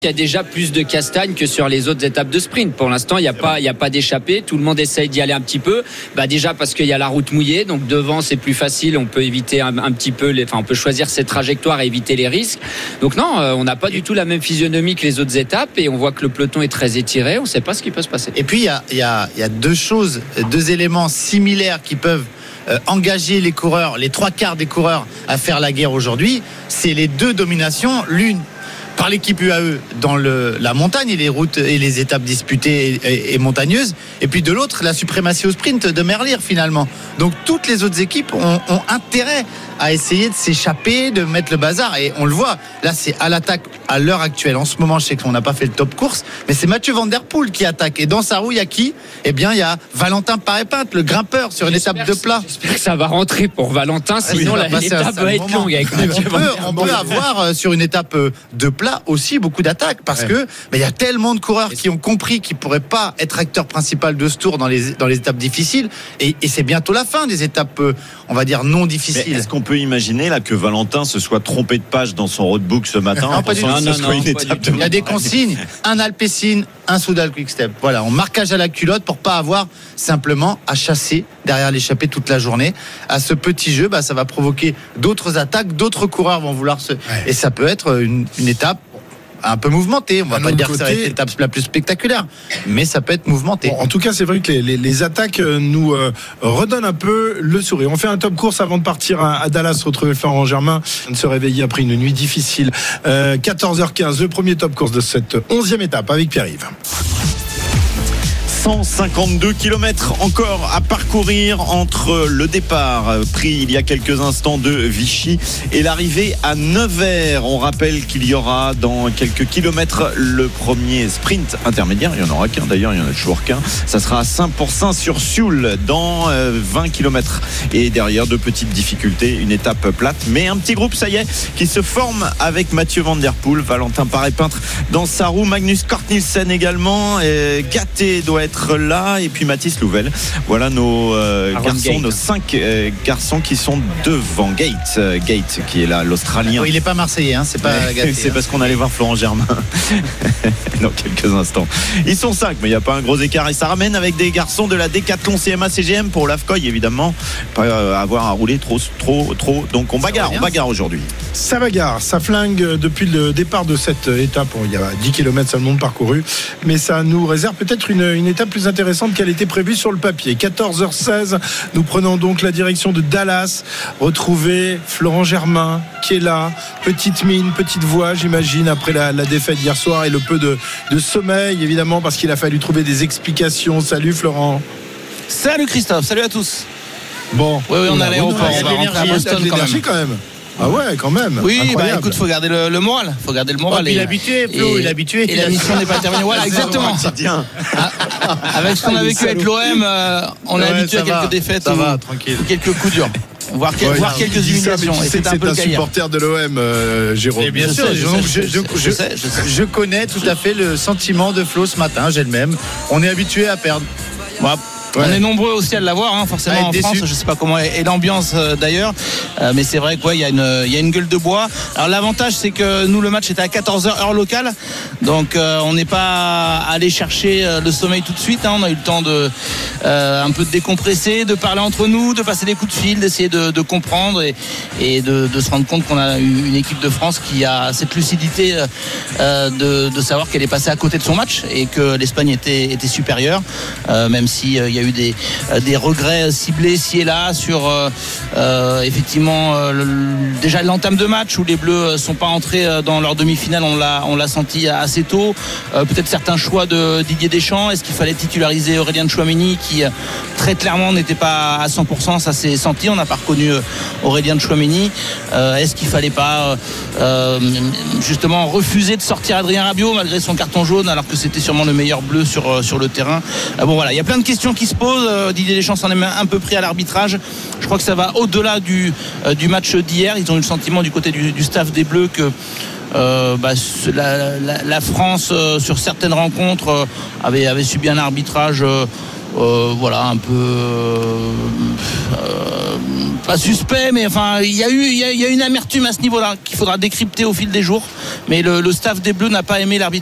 Il y a déjà plus de castagne que sur les autres étapes de sprint. Pour l'instant, il n'y a pas d'échappée. Tout le monde essaye d'y aller un petit peu. Déjà parce qu'il y a la route mouillée. Donc devant, c'est plus facile. On peut éviter un petit peu on peut choisir ses trajectoires et éviter les risques. Donc non, on n'a pas du tout la même physionomie que les autres étapes. Et on voit que le peloton est très étiré. On ne sait pas ce qui peut se passer. Et puis, il y a deux éléments similaires qui peuvent engager les coureurs, les 3/4 des coureurs à faire la guerre aujourd'hui. C'est les deux dominations. L'une par l'équipe UAE dans la montagne et les routes et les étapes disputées et montagneuses, et puis de l'autre la suprématie au sprint de Merlier finalement. Donc toutes les autres équipes ont intérêt à essayer de s'échapper, de mettre le bazar, et on le voit là, c'est à l'attaque à l'heure actuelle. En ce moment, je sais qu'on n'a pas fait le top course, mais c'est Mathieu Van Der Poel qui attaque, et dans sa roue il y a qui? Eh bien il y a Valentin Paré-Pinte, le grimpeur sur une étape de plat. J'espère que ça va rentrer pour Valentin, sinon l'étape va être longue avec Mathieu Van Der Poel. On peut avoir sur une étape de plat aussi beaucoup d'attaques, parce que il y a tellement de coureurs qui ont compris qu'ils pourraient pas être acteurs principaux de ce tour dans les étapes difficiles, et c'est bientôt la fin des étapes on va dire non difficiles. Mais est-ce qu'on peut imaginer là que Valentin se soit trompé de page dans son roadbook ce matin? Non, pas du tout. Il y a des consignes, un Alpecin, un Soudal Quick-Step. Voilà, on marquage à la culotte pour pas avoir simplement à chasser derrière l'échappée toute la journée. À ce petit jeu, ça va provoquer d'autres attaques, d'autres coureurs vont vouloir et ça peut être une étape un peu mouvementé. On va pas dire que c'est l'étape la plus spectaculaire, mais ça peut être mouvementé. Bon, en tout cas, c'est vrai que les attaques nous redonnent un peu le sourire. On fait un top course avant de partir à Dallas, retrouver Florent Germain, de se réveiller après une nuit difficile. 14h15, le premier top course de cette 11e étape avec Pierre-Yves. 152 km encore à parcourir entre le départ pris il y a quelques instants de Vichy et l'arrivée à Nevers. On rappelle qu'il y aura dans quelques kilomètres le premier sprint intermédiaire. Il n'y en aura qu'un d'ailleurs, il n'y en a toujours qu'un. Ça sera à Saint-Pourçain-sur-Sioule dans 20 km. Et derrière, de petites difficultés, une étape plate. Mais un petit groupe, ça y est, qui se forme avec Mathieu Van Der Poel, Valentin Paré-Pinte dans sa roue, Magnus Cort Nielsen également, Gatté doit être là, et puis Mathis Louvel. Voilà nos garçons, nos 5 garçons qui sont devant Gate qui est là, l'Australien. Il n'est pas marseillais, c'est pas Gatté. C'est parce qu'on allait voir Florent Germain dans quelques instants. Ils sont 5, mais il n'y a pas un gros écart, et ça ramène avec des garçons de la Décathlon CMA CGM pour l'AFCOI évidemment, pas avoir à rouler trop, donc on bagarre aujourd'hui. Ça bagarre, ça flingue depuis le départ de cette étape. Il y a 10 km seulement de parcouru, mais ça nous réserve peut-être une étape plus intéressante qu'elle était prévue sur le papier. 14h16, nous prenons donc la direction de Dallas, retrouver Florent Germain qui est là, petite mine, petite voix, j'imagine, après la défaite d'hier soir, et le peu de sommeil évidemment, parce qu'il a fallu trouver des explications. Salut Florent. Salut Christophe, salut à tous. Bon, oui, on est à l'aéroport, on va rentrer à Boston quand même. Ah ouais, quand même. Oui, écoute, faut garder le moral. Faut garder le moral. Il est habitué, Flo, il est habitué. Et la mission n'est pas terminée. Voilà, exactement. Avec ce qu'on a vécu avec l'OM, on est habitué à quelques défaites, ça va, tranquille, quelques coups durs. Voir quelques humiliations. C'est un supporter de l'OM, Jérôme. Et bien sûr, je connais tout à fait le sentiment de Flo ce matin. J'ai le même. On est habitué à perdre. On est nombreux aussi à l'avoir, forcément en France. Je sais pas comment est l'ambiance d'ailleurs, mais c'est vrai qu'il y a une gueule de bois. Alors l'avantage, c'est que nous, le match était à 14h heure locale, donc on n'est pas allé chercher le sommeil tout de suite. On a eu le temps de un peu de décompresser, de parler entre nous, de passer des coups de fil, d'essayer de comprendre et de se rendre compte qu'on a une équipe de France qui a cette lucidité de savoir qu'elle est passée à côté de son match et que l'Espagne était supérieure, même si il y a eu des regrets ciblés ci et là sur effectivement déjà l'entame de match où les Bleus sont pas entrés dans leur demi-finale. On l'a senti assez tôt. Peut-être certains choix de Didier Deschamps. Est-ce qu'il fallait titulariser Aurélien Tchouaméni qui très clairement n'était pas à 100%? Ça s'est senti. On n'a pas reconnu Aurélien Tchouaméni. Est-ce qu'il fallait pas justement refuser de sortir Adrien Rabiot malgré son carton jaune alors que c'était sûrement le meilleur Bleu sur le terrain? Bon voilà, il y a plein de questions qui se posent. Didier Deschamps s'en est un peu pris à l'arbitrage. Je crois que ça va au-delà du match d'hier. Ils ont eu le sentiment du côté du staff des Bleus que la France sur certaines rencontres avait subi un arbitrage voilà, un peu pas suspect, mais enfin il y a une amertume à ce niveau-là qu'il faudra décrypter au fil des jours. Mais le staff des Bleus n'a pas aimé l'arbitrage